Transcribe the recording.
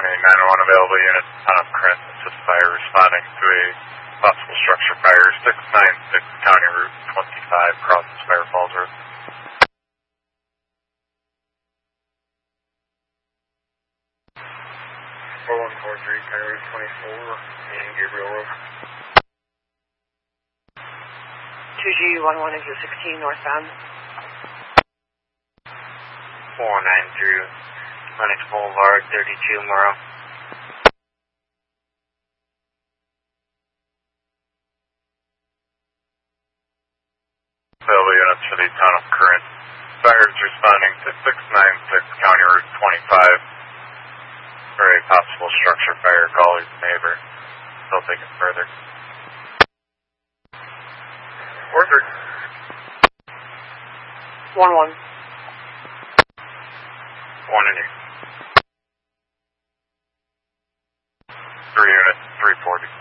County 911 available unit, town of Corinth, assist fire responding to a possible structure fire, 696 County Route 25, crosses Fire Falls Road. 4143, County Route 24, in Gabriel Road. 2G11 exit 16 northbound. 493, Lennox Boulevard, 32 Morrow. Available units for the town of Corinth. Fires responding to 696 County Route 25 for a possible structure fire. Call his neighbor. Still taking further. Orford. 1-1. 1 in here. 3 units, 340.